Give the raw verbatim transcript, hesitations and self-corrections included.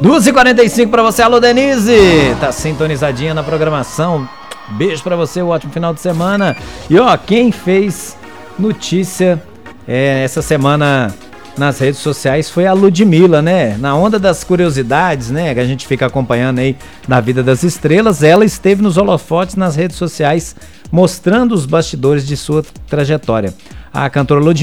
duas e quarenta e cinco pra você, alô Denise, tá sintonizadinha na programação, beijo pra você, um ótimo final de semana. E ó, quem fez notícia é, essa semana nas redes sociais foi a Ludmilla, né? Na onda das curiosidades, né? Que a gente fica acompanhando aí da vida das estrelas, ela esteve nos holofotes nas redes sociais mostrando os bastidores de sua trajetória. A cantora Ludmilla